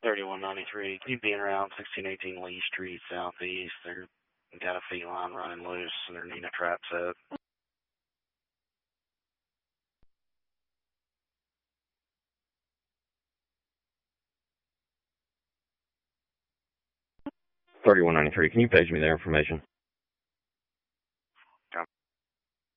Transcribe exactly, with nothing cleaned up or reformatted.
thirty-one ninety-three. Can you be around sixteen eighteen Lee Street Southeast? They've got a feline running loose and they're needing a trap set. thirty-one ninety-three. Can you page me their information?